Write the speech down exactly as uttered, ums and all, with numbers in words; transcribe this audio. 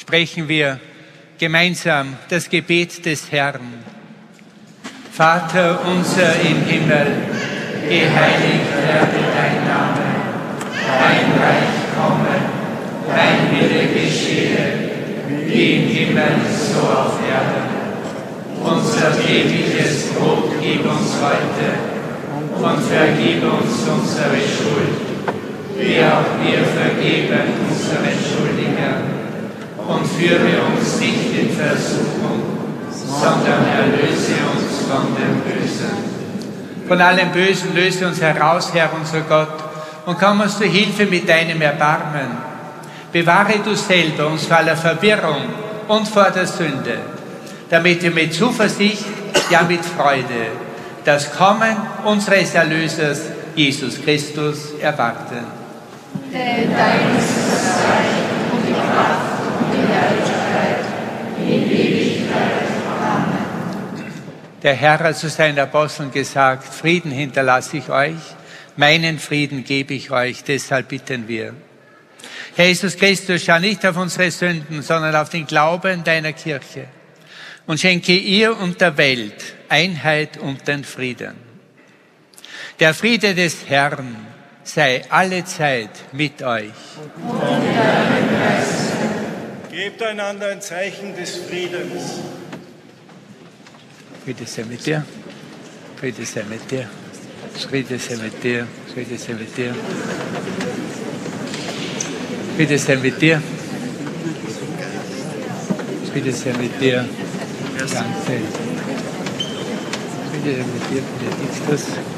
sprechen wir gemeinsam das Gebet des Herrn. Vater unser im Himmel, geheiligt werde dein Name, dein Reich komme, dein Wille geschehe, wie im Himmel, so auf Erden. Unser tägliches Brot gib uns heute und vergib uns unsere Schuld, wie auch wir vergeben unseren Schuldigern. Und führe uns nicht in Versuchung, sondern erlöse uns von dem Bösen. Von allem Bösen löse uns heraus, Herr unser Gott, und komm uns zu Hilfe mit deinem Erbarmen. Bewahre du selber uns vor aller Verwirrung und vor der Sünde, damit wir mit Zuversicht, ja mit Freude, das Kommen unseres Erlösers, Jesus Christus, erwarten. Denn dein ist das Reich und die Kraft und die Herrlichkeit in Ewigkeit. Amen. Der Herr hat zu seinen Aposteln gesagt, Frieden hinterlasse ich euch, meinen Frieden gebe ich euch, deshalb bitten wir. Herr Jesus Christus, schau nicht auf unsere Sünden, sondern auf den Glauben deiner Kirche und schenke ihr und der Welt Einheit und den Frieden. Der Friede des Herrn sei alle Zeit mit euch. Und mit deinem Geist. Gebt einander ein Zeichen des Friedens. Friede sei mit dir. Friede sei mit dir. Friede sei mit dir. Friede sei mit dir. Friede sei mit dir. Friede sei mit dir. Danke. Friede sei mit dir, Benediktus.